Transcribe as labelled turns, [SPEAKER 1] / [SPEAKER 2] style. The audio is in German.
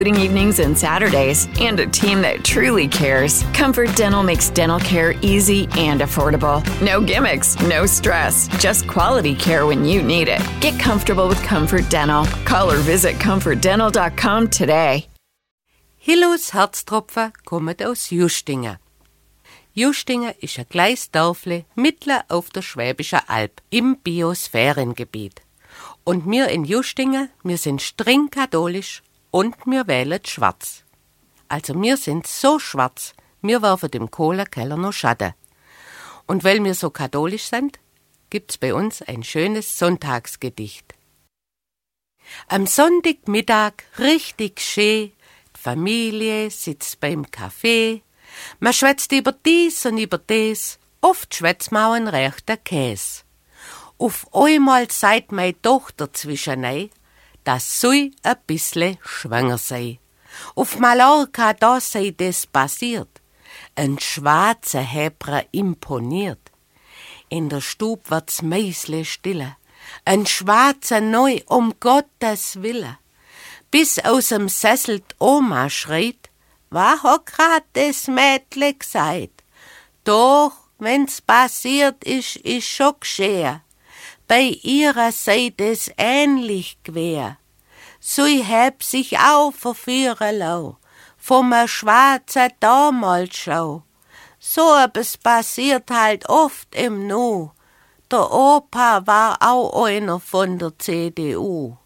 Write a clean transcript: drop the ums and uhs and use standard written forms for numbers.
[SPEAKER 1] Evenings and Saturdays, and a team that truly cares. Comfort Dental makes dental care easy and affordable. No gimmicks, no stress, just quality care when you need it. Get comfortable with Comfort Dental. Call or visit comfortdental.com today.
[SPEAKER 2] Hillos Herztropfen kommt aus Justingen. Justingen ist ein kleines Dörfle mitten auf der Schwäbischen Alb im Biosphärengebiet. Und wir in Justingen, wir sind streng katholisch und wir wählen schwarz. Also wir sind so schwarz, wir werfen dem Kohlekeller noch Schatten. Und weil wir so katholisch sind, gibt's bei uns ein schönes Sonntagsgedicht. Am Sonntagmittag richtig schön, die Familie sitzt beim Kaffee, man schwätzt über dies und über des, oft schwätzt man auch einen rechten Käse. Auf einmal sagt meine Tochter zwischenei, dass sie ein bissle schwanger sei. Auf Mallorca, da sei das passiert. Ein schwarzer Hebra imponiert. In der Stub wird's meisle stille. Ein schwarzer Neu, um Gottes Wille. Bis aus dem Sessel die Oma schreit, was hat grad das Mädle gesagt? Doch, wenn's passiert ist schon geschehen. Bei ihrer sei es ähnlich gewesen. Sie heb sich auch verführen lau, vom a schwarzen damals schau. So etwas passiert halt oft im Nu. Der Opa war auch einer von der CDU.